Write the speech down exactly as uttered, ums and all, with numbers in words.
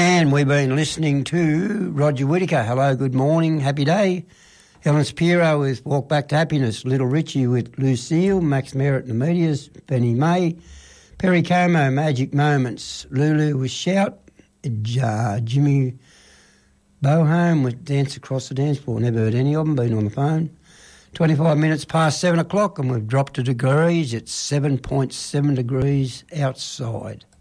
And we've been listening to Roger Whittaker. Hello, good morning, happy day. Helen Spiro with Walk Back to Happiness. Little Richie with Lucille. Max Merritt and the Meteors. Benny May. Perry Como, Magic Moments. Lulu with Shout. Uh, Jimmy Bohome with Dance Across the Dance Floor. Never heard any of them, been on the phone. twenty-five minutes past seven o'clock and we've dropped to degrees. It's seven point seven degrees outside.